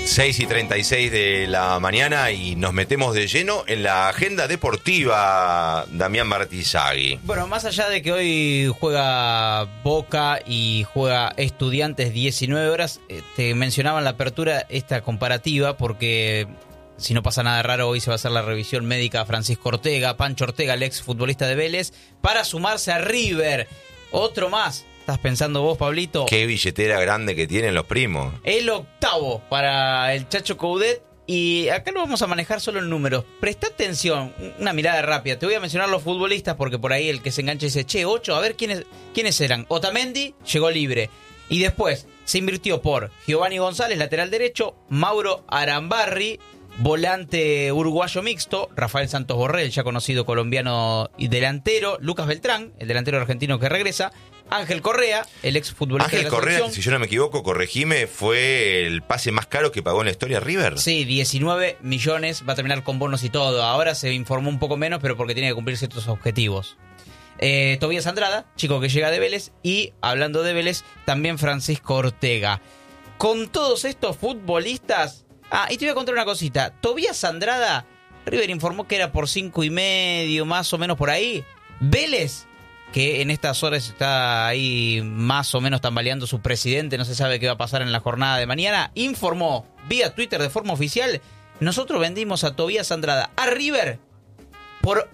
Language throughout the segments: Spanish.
6:36 de la mañana y nos metemos de lleno en la agenda deportiva, Damián Martizagui. Bueno, más allá de que hoy juega Boca y juega Estudiantes 19 horas, te mencionaba en la apertura esta comparativa porque si no pasa nada raro hoy se va a hacer la revisión médica a Francisco Ortega, Pancho Ortega, el ex futbolista de Vélez, para sumarse a River. Otro más. ¿Estás pensando vos, Pablito? Qué billetera grande que tienen los primos. El octavo para el Chacho Coudet. Y acá lo vamos a manejar solo en números. Presta atención, una mirada rápida. Te voy a mencionar los futbolistas porque por ahí el que se engancha dice, che, 8, a ver quiénes eran. Otamendi llegó libre. Y después se invirtió por Giovanni González, lateral derecho, Mauro Arambarri, volante uruguayo mixto, Rafael Santos Borrell, ya conocido colombiano y delantero, Lucas Beltrán, el delantero argentino que regresa, Ángel Correa, el ex futbolista de la Correa, selección. si yo no me equivoco, corregime, fue el pase más caro que pagó en la historia River. Sí, 19 millones, va a terminar con bonos y todo. Ahora se informó un poco menos, pero porque tiene que cumplir ciertos objetivos. Tobías Andrada, chico que llega de Vélez, y hablando de Vélez, también Francisco Ortega. Con todos estos futbolistas... y te voy a contar una cosita. Tobías Andrada, River informó que era por 5,5, más o menos por ahí. Vélez, que en estas horas está ahí más o menos tambaleando su presidente, no se sabe qué va a pasar en la jornada de mañana, informó vía Twitter de forma oficial, nosotros vendimos a Tobías Andrada a River por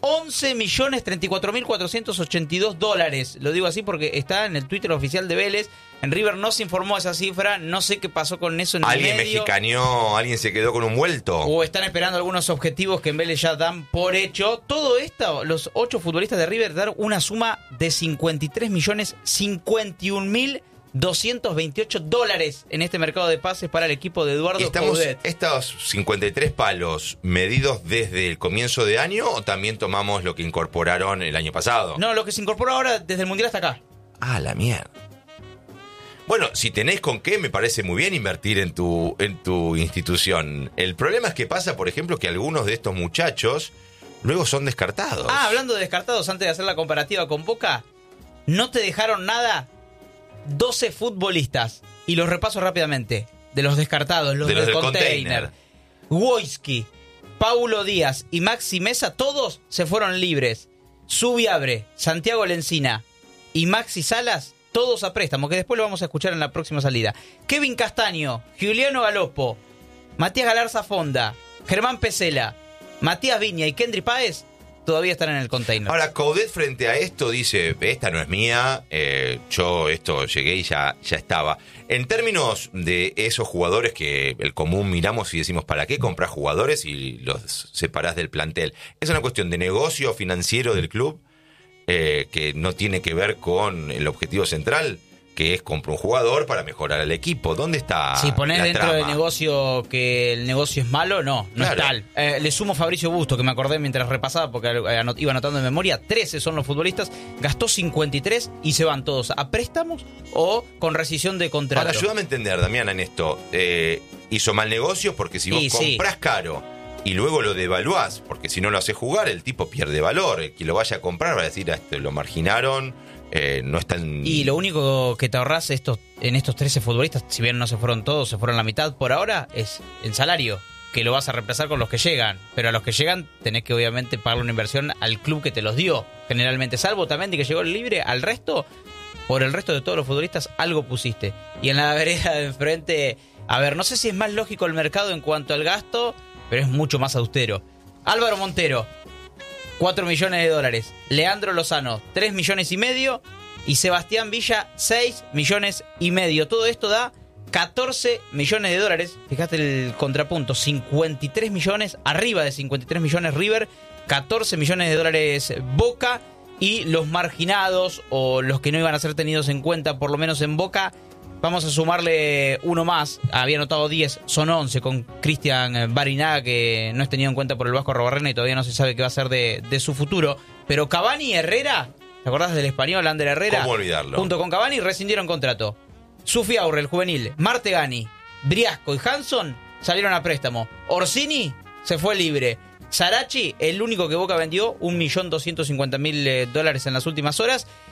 $11.034.482. Lo digo así porque está en el Twitter oficial de Vélez. En River no se informó esa cifra, no sé qué pasó con eso en el medio. ¿Alguien mexicaneó? ¿Alguien se quedó con un vuelto? O están esperando algunos objetivos que en Vélez ya dan por hecho. Todo esto, los 8 futbolistas de River dan una suma de $53.051.228 en este mercado de pases para el equipo de Eduardo Coudet. ¿Estos 53 palos medidos desde el comienzo de año o también tomamos lo que incorporaron el año pasado? No, lo que se incorporó ahora desde el Mundial hasta acá. La mierda. Bueno, si tenés con qué, me parece muy bien invertir en tu institución. El problema es que pasa, por ejemplo, que algunos de estos muchachos luego son descartados. Hablando de descartados, antes de hacer la comparativa con Boca, no te dejaron nada 12 futbolistas. Y los repaso rápidamente. De los descartados, los del container. Wojski, Paulo Díaz y Maxi Mesa, todos se fueron libres. Subiabre, Santiago Lencina y Maxi Salas, todos a préstamo, que después lo vamos a escuchar en la próxima salida. Kevin Castaño, Juliano Galopo, Matías Galarza Fonda, Germán Pesela, Matías Viña y Kendry Páez todavía están en el container. Ahora, Coudet frente a esto dice, esta no es mía, yo esto llegué y ya estaba. En términos de esos jugadores que el común miramos y decimos, ¿para qué compras jugadores y los separás del plantel? ¿Es una cuestión de negocio financiero del club? Que no tiene que ver con el objetivo central, que es comprar un jugador para mejorar al equipo. ¿Dónde está si ponés la dentro trama? del negocio que el negocio es malo, no claro. Es tal. Le sumo Fabricio Busto, que me acordé mientras repasaba, porque iba anotando de memoria. 13 son los futbolistas, gastó 53 y se van todos a préstamos o con rescisión de contrato. Ahora, ayúdame a entender, Damián, en esto. Hizo mal negocio porque si vos comprás caro y luego lo devaluás, porque si no lo haces jugar, el tipo pierde valor. El que lo vaya a comprar va a decir, lo marginaron, no están... Y lo único que te ahorrás en estos 13 futbolistas, si bien no se fueron todos, se fueron la mitad por ahora, es el salario, que lo vas a reemplazar con los que llegan. Pero a los que llegan tenés que obviamente pagarle una inversión al club que te los dio. Generalmente, salvo Tamendi que llegó libre, al resto, por el resto de todos los futbolistas, algo pusiste. Y en la vereda de enfrente, no sé si es más lógico el mercado en cuanto al gasto, pero es mucho más austero. Álvaro Montero, $4 millones. Leandro Lozano, $3,5 millones. Y Sebastián Villa, $6,5 millones. Todo esto da $14 millones. Fíjate el contrapunto, 53 millones, arriba de 53 millones River, $14 millones Boca. Y los marginados o los que no iban a ser tenidos en cuenta, por lo menos en Boca, vamos a sumarle uno más. Había anotado 10, son 11 con Cristian Barinaga, que no es tenido en cuenta por el Vasco Arrobarrena y todavía no se sabe qué va a ser de su futuro. Pero Cavani y Herrera, ¿te acordás del español Ander Herrera? ¿Cómo olvidarlo? Junto con Cavani rescindieron contrato. Sufiaurre, el juvenil, Martegani, Briasco y Hanson salieron a préstamo. Orsini se fue libre. Sarachi, el único que Boca vendió, $1.250.000 en las últimas horas.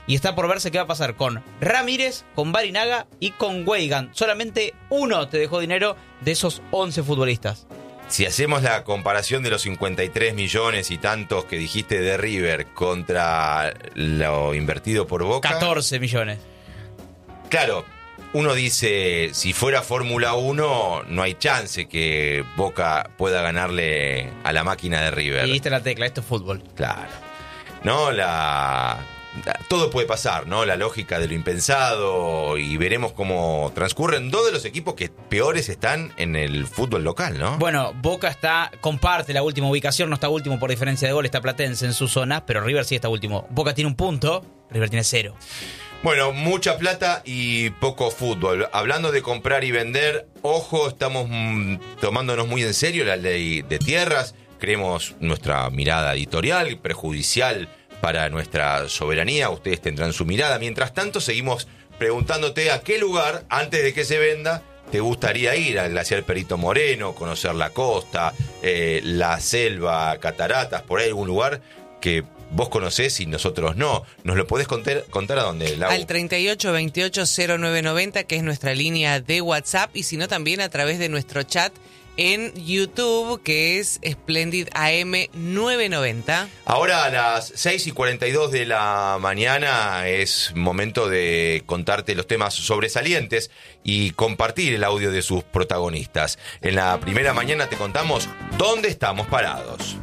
Y está por verse qué va a pasar con Ramírez, con Barinaga y con Weigand. Solamente uno te dejó dinero de esos 11 futbolistas. Si hacemos la comparación de los 53 millones y tantos que dijiste de River contra lo invertido por Boca... 14 millones. Claro, uno dice, si fuera Fórmula 1, no hay chance que Boca pueda ganarle a la máquina de River. Y diste la tecla, esto es fútbol. Claro. No, todo puede pasar, ¿no? La lógica de lo impensado, y veremos cómo transcurren dos de los equipos que peores están en el fútbol local, ¿no? Bueno, Boca comparte la última ubicación, no está último por diferencia de gol, está Platense en su zona, pero River sí está último. Boca tiene un punto, River tiene 0. Bueno, mucha plata y poco fútbol. Hablando de comprar y vender, ojo, estamos tomándonos muy en serio la ley de tierras. Creemos nuestra mirada editorial, prejudicial para nuestra soberanía. Ustedes tendrán su mirada. Mientras tanto, seguimos preguntándote a qué lugar, antes de que se venda, te gustaría ir. Al glaciar Perito Moreno, conocer la costa, la selva, cataratas, por ahí algún lugar que vos conocés y nosotros no. ¿Nos lo podés contar a dónde, Lau? Al 38280990, que es nuestra línea de WhatsApp, y si no, también a través de nuestro chat en YouTube, que es Splendid AM 990. Ahora a las 6:42 de la mañana es momento de contarte los temas sobresalientes y compartir el audio de sus protagonistas. En la primera mañana te contamos dónde estamos parados.